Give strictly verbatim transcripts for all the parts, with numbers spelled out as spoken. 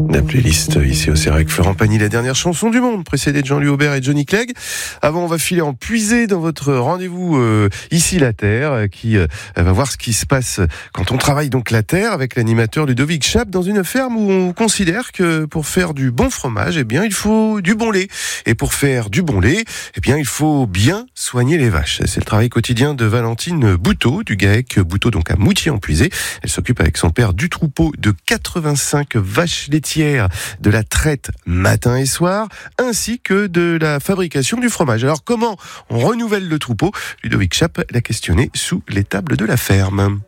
La playlist ici au C R avec Florent Pagny, la dernière chanson du monde, précédée de Jean-Louis Aubert et Johnny Clegg. Avant, on va filer en puiser dans votre rendez-vous euh, ici la Terre, euh, qui euh, va voir ce qui se passe quand on travaille donc la terre avec l'animateur Ludovic Schaap dans une ferme où on considère que pour faire du bon fromage, eh bien il faut du bon lait. Et pour faire du bon lait, eh bien il faut bien soigner les vaches. C'est le travail quotidien de Valentine Bouteau, du GAEC Bouteau, donc à Moutier-en-Puisé. Elle s'occupe avec son père du troupeau de quatre-vingt-cinq vaches laitières, de la traite matin et soir, ainsi que de la fabrication du fromage. Alors comment on renouvelle le troupeau ? Ludovic Schaap l'a questionné sous les tables de la ferme.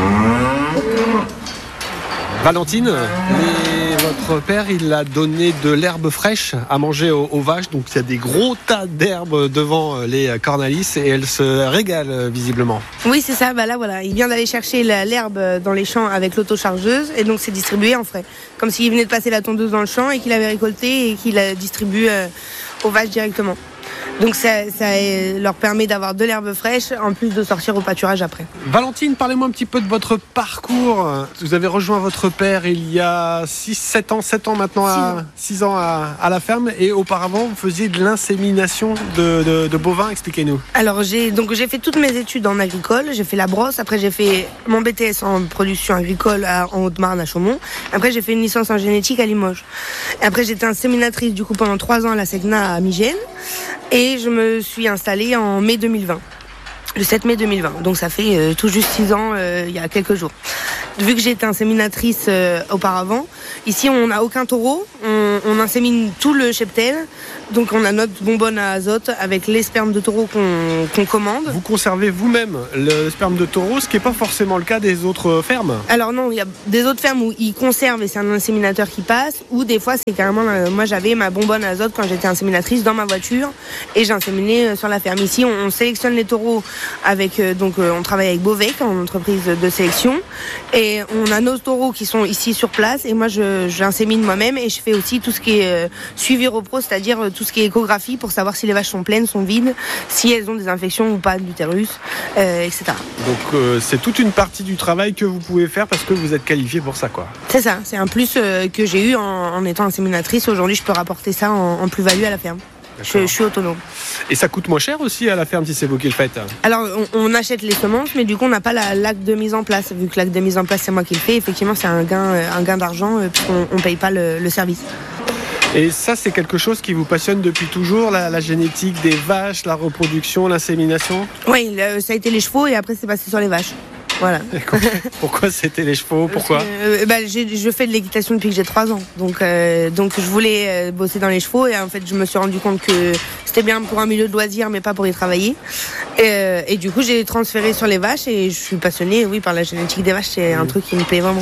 Valentine, les, votre père, il a donné de l'herbe fraîche à manger aux, aux vaches. Donc il y a des gros tas d'herbes devant les cornalisses et elles se régalent visiblement. Oui, c'est ça. Bah là, voilà, il vient d'aller chercher la, l'herbe dans les champs avec l'autochargeuse et donc c'est distribué en frais. Comme s'il venait de passer la tondeuse dans le champ et qu'il avait récolté et qu'il la distribue euh, aux vaches directement. Donc ça, ça leur permet d'avoir de l'herbe fraîche en plus de sortir au pâturage après. Valentine, parlez-moi un petit peu de votre parcours. Vous avez rejoint votre père il y a six sept ans, sept ans maintenant, à, six ans à, à la ferme. Et auparavant, vous faisiez de l'insémination de, de, de bovins. Expliquez-nous. Alors j'ai, donc, j'ai fait toutes mes études en agricole. J'ai fait la brosse. Après j'ai fait mon B T S en production agricole à, en Haute-Marne à Chaumont. Après j'ai fait une licence en génétique à Limoges. Et après j'étais inséminatrice du coup pendant trois ans à la Segna à Migène. Et je me suis installée en mai deux mille vingt, le sept mai deux mille vingt. Donc ça fait euh, tout juste six ans, euh, il y a quelques jours. Vu que j'ai été inséminatrice euh, auparavant, ici on n'a aucun taureau, on, on insémine tout le cheptel. Donc on a notre bonbonne à azote avec les spermes de taureau qu'on, qu'on commande. Vous conservez vous-même le sperme de taureau, ce qui n'est pas forcément le cas des autres fermes. Alors non, il y a des autres fermes où ils conservent et c'est un inséminateur qui passe, ou des fois c'est carrément, euh, moi j'avais ma bonbonne à azote quand j'étais inséminatrice dans ma voiture et j'inséminais sur la ferme. Ici on, on sélectionne les taureaux avec, euh, donc euh, on travaille avec Beauvec en entreprise de sélection et on a nos taureaux qui sont ici sur place et moi je, j'insémine moi-même et je fais aussi tout ce qui est euh, suivi repro, c'est-à-dire euh, tout ce qui est échographie pour savoir si les vaches sont pleines, sont vides, si elles ont des infections ou pas de l'utérus, euh, et cetera. Donc euh, c'est toute une partie du travail que vous pouvez faire parce que vous êtes qualifié pour ça, quoi. C'est ça, c'est un plus euh, que j'ai eu en, en étant inséminatrice. Aujourd'hui, je peux rapporter ça en, en plus-value à la ferme. Je, je suis autonome. Et ça coûte moins cher aussi à la ferme si c'est vous qui le faites? Alors, on, on achète les semences, mais du coup, on n'a pas la, l'acte de mise en place. Vu que l'acte de mise en place, c'est moi qui le fais, effectivement, c'est un gain, un gain d'argent euh, puisqu'on ne paye pas le, le service. Et ça, c'est quelque chose qui vous passionne depuis toujours, la, la génétique des vaches, la reproduction, l'insémination? Oui, le, ça a été les chevaux et après, c'est passé sur les vaches. Voilà. Pourquoi c'était les chevaux? Pourquoi euh, bah, j'ai, Je fais de l'équitation depuis que j'ai trois ans. Donc, euh, donc je voulais euh, bosser dans les chevaux et en fait, je me suis rendu compte que c'était bien pour un milieu de loisirs, mais pas pour y travailler. Et, euh, et du coup, j'ai transféré sur les vaches et je suis passionnée, oui, par la génétique des vaches. C'est un truc qui me plaît vraiment.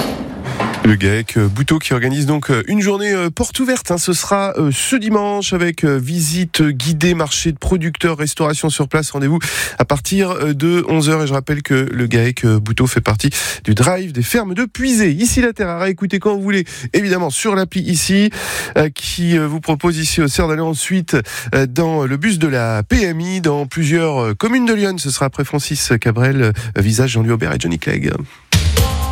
Le GAEC Bouteau qui organise donc une journée porte ouverte. Hein. Ce sera ce dimanche avec visite guidée, marché de producteurs, restauration sur place. Rendez-vous à partir de onze heures. Et je rappelle que le GAEC Bouteau fait partie du drive des fermes de Puisé. Ici la Terre, à réécouter quand vous voulez. Évidemment sur l'appli ici, qui vous propose ici au C E R d'aller ensuite dans le bus de la P M I dans plusieurs communes de Lyon. Ce sera après Francis Cabrel, visage Jean-Louis Aubert et Johnny Clegg.